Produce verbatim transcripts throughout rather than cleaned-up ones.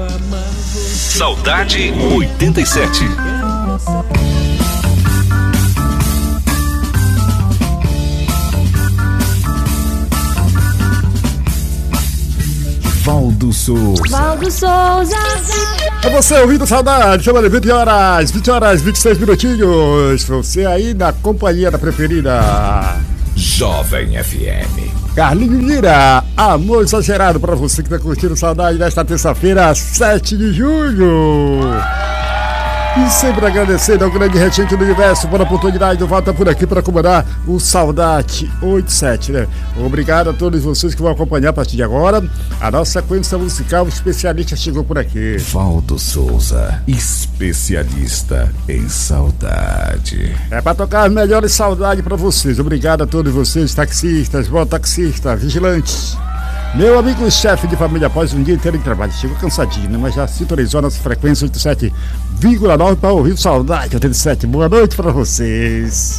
Saudade oitenta e sete. Valdo Souza. Valdo Souza. É você ouvindo Saudade, chama de vinte horas, vinte horas, vinte e seis minutinhos. Você aí na companhia da preferida Jovem F M. Carlinhos Lira, amor exagerado pra você que tá curtindo Saudade nesta terça-feira, sete de julho. E sempre agradecendo ao grande regente do universo por a oportunidade de volta por aqui para comandar o Saudade oitenta e sete, né? Obrigado a todos vocês que vão acompanhar a partir de agora. A nossa sequência musical especialista chegou por aqui. Valdo Souza, especialista em saudade. É para tocar as melhores saudades para vocês. Obrigado a todos vocês, taxistas, mototaxistas, vigilantes. Meu amigo chefe de família, após um dia inteiro de trabalho, chegou cansadinho, né? Mas já sintonizou a nossa frequência oitenta e sete vírgula nove para ouvir o Saudade oitenta e sete. Boa noite para vocês.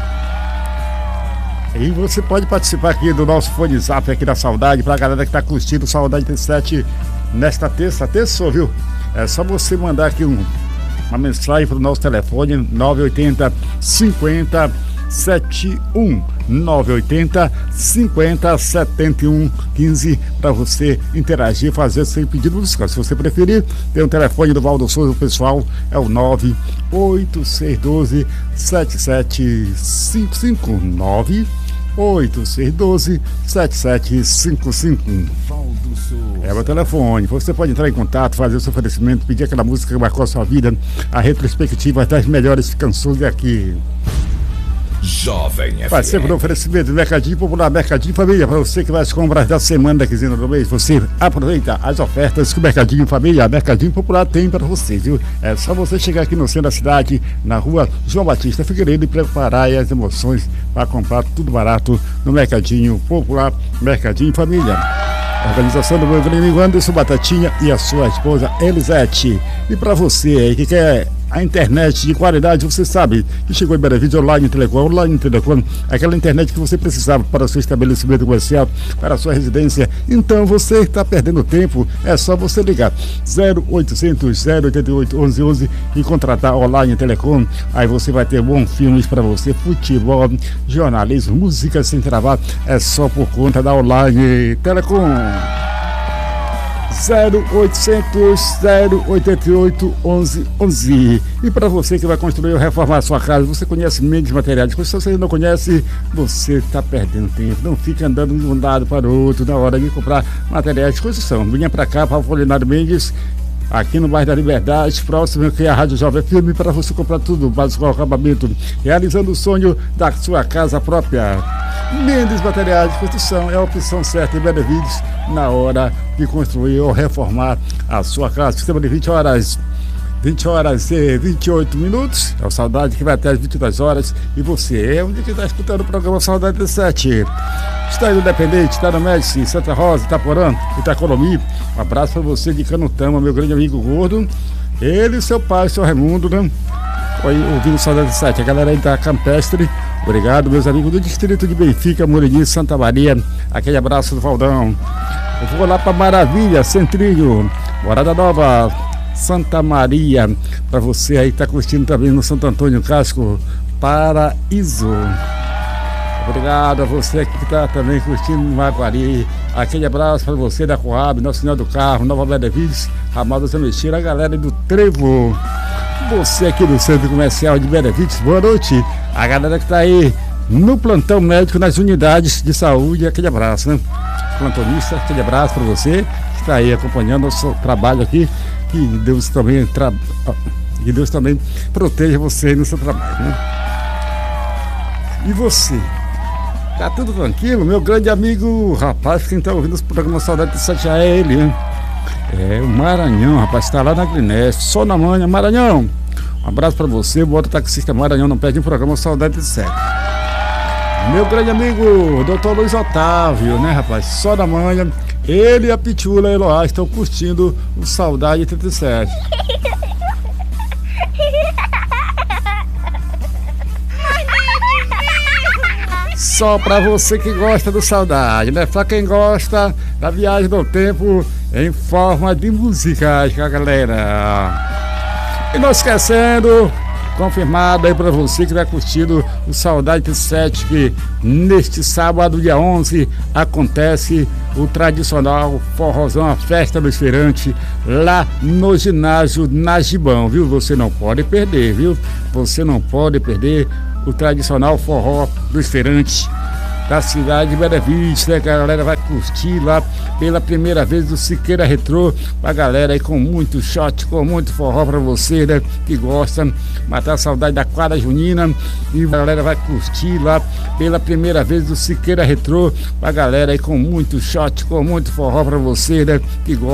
E você pode participar aqui do nosso fone zap aqui da Saudade, para a galera que tá curtindo o Saudade oitenta e sete nesta terça, terça, viu? É só você mandar aqui um, uma mensagem para o nosso telefone nove oito zero cinquenta setenta e um nove oito zero cinquenta setenta e um quinze para você interagir, fazer seu pedido musical. Se você preferir, tem o telefone do Valdo Souza, o pessoal é o nove oito seis um dois sete sete cinco cinco nove oito seis um dois sete sete cinco cinco. Valdo Souza. É o telefone. Você pode entrar em contato, fazer o seu oferecimento, pedir aquela música que marcou a sua vida, a retrospectiva das melhores canções daqui. Jovem F M. Vai ser por oferecimento do Mercadinho Popular, Mercadinho Família. Para você que vai as compras da semana da quinzena do mês, você aproveita as ofertas que o Mercadinho Família, Mercadinho Popular tem para você, viu? É só você chegar aqui no centro da cidade, na rua João Batista Figueiredo, e preparar as emoções para comprar tudo barato no Mercadinho Popular, Mercadinho Família. Organização do meu grande amigo Anderson Batatinha e a sua esposa Elisete. E para você aí que quer a internet de qualidade, você sabe que chegou em Benevídeo Online Telecom. Online Telecom, aquela internet que você precisava para o seu estabelecimento comercial, para a sua residência. Então você está perdendo tempo, é só você ligar zero oitocentos, zero oitenta e oito, onze onze e contratar Online Telecom. Aí você vai ter bons filmes para você, futebol, jornalismo, música sem travar, é só por conta da Online Telecom. zero oitocentos, zero oitenta e oito, onze onze. E para você que vai construir ou reformar a sua casa, você conhece Mendes Materiais. Se você não conhece, você está perdendo tempo. Não fica andando de um lado para o outro na hora de comprar materiais de construção. Venha para cá, para o Apolinário Mendes, aqui no bairro da Liberdade, próximo aqui à Rádio Jovem F M, para você comprar tudo, básico ao acabamento, realizando o sonho da sua casa própria. Mendes Materiais de Construção é a opção certa em Benevídeos na hora de construir ou reformar a sua casa. Sistema de vinte horas, vinte horas e vinte e oito minutos. É o Saudade que vai até as vinte e duas horas. E você é onde que está escutando o programa Saudade oitenta e sete. Está no Independente, está no Médici, Santa Rosa, Itaporã, Itacolomi. Um abraço para você de Canutama, meu grande amigo Gordo. Ele e seu pai, seu Raimundo, né? Aí, ouvindo o Saudade oitenta e sete. A galera aí da Campestre. Obrigado, meus amigos do distrito de Benfica, Moreninha, Santa Maria. Aquele abraço do Valdão. Eu vou lá para Maravilha, Centrinho, Morada Nova, Santa Maria. Para você aí que tá curtindo também no Santo Antônio Casco, Paraíso. Obrigado a você que está também curtindo no Maguari. Aquele abraço para você da Coab, Nossa Senhora do Carro, Nova Benevídeos, Amado Zamexira, a galera do Trevo. Você aqui do Centro Comercial de Benevídeos, boa noite. A galera que está aí no plantão médico, nas unidades de saúde, aquele abraço, né? Plantonista, aquele abraço para você que está aí acompanhando o nosso trabalho aqui. Que Deus também, tra... que Deus também proteja você no seu trabalho, né? E você? Tá tudo tranquilo? Meu grande amigo, rapaz, quem tá ouvindo os programas Saudade oitenta e sete é ele, hein? É o Maranhão, rapaz, tá lá na Grineste, só na manhã. Maranhão, um abraço pra você, bota taxista Maranhão, não perde um programa Saudade oitenta e sete. Meu grande amigo, doutor Luiz Otávio, né, rapaz, só na manhã, ele e a Pitula Eloá estão curtindo o Saudade oitenta e sete. Só pra você que gosta do Saudade, né? Pra quem gosta da viagem do tempo em forma de música, galera. E não esquecendo, confirmado aí pra você que vai curtindo o Saudade sete, que neste sábado, dia onze, acontece o tradicional forrozão, a festa do Esferante, lá no ginásio Nagibão, viu? Você não pode perder, viu? Você não pode perder o tradicional forró do Esferante da cidade de Bela Vista, né? A galera vai curtir lá pela primeira vez do Siqueira Retrô, a galera aí com muito shot, com muito forró pra você, né, que gosta, matar a saudade da quadra junina, e a galera vai curtir lá pela primeira vez do Siqueira Retrô, a galera aí com muito shot, com muito forró pra você, né, que gosta.